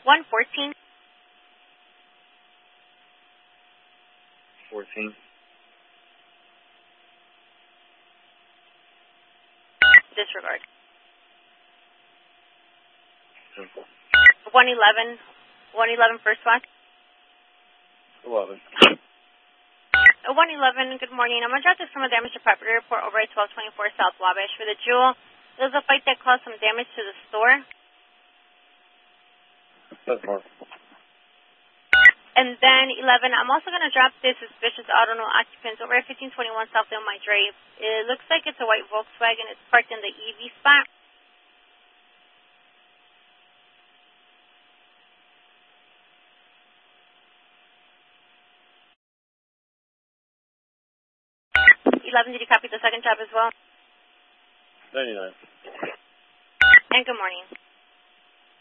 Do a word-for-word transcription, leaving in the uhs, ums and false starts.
one fourteen. fourteen. Disregard. Hmm. one eleven. one eleven first watch. eleven. Uh, one eleven, good morning. I'm going to drop this from a damage to property report over at twelve twenty-four South Wabash for the Jewel. There was a fight that caused some damage to the store. That's more. And then eleven, I'm also going to drop this suspicious auto no occupants over at fifteen twenty-one South Illinois Drive. It looks like it's a white Volkswagen. It's parked in the E V spot. eleven, did you copy the second job as well? ninety-nine. And good morning.